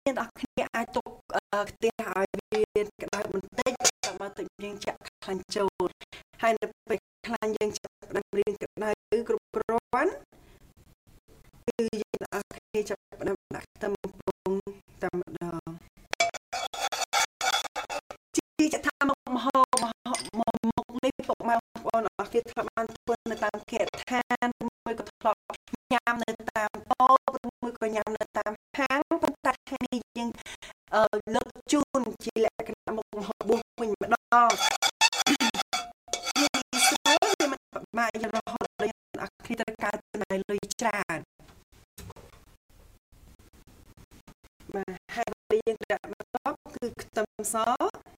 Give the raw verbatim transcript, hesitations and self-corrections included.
អ្នកនរគ្នាអាចទុកខ្ទះឲ្យវាក្តៅបន្តិចតែមកទឹកយើងចាក់ខ្លាញ់ចូលហើយនៅពេលខ្លាញ់យើងចាប់ផ្ដើមរៀងក្តៅគ្រប់គ្រាន់គឺយើងអ្នកនរគ្នាចាប់ផ្ដើមដាក់ខ្ទឹមបំពងតែម្ដងជាចថាមុខម្ហូបមុខនេះពុកម៉ែបងប្អូនអរគ្នាធ្លាប់បានធ្វើនៅតាមគេឋានមួយក៏ធ្លាប់ញ៉ាំនៅតាមតូបមួយក៏ញ៉ាំនៅតាមហាងប៉ុន្តែថ្ងៃនេះយើងលើកជូនជាលក្ខណៈមុខម្ហូបបួសវិញម្ដងយើងស្រួលវាមិនពិបាកយ៉ាងរហូតដល់អ្នកគ្នាត្រូវការចំណាយលុយច្រើនបាទហើយយើងដាក់បន្ទាប់គឺខ្ទឹមស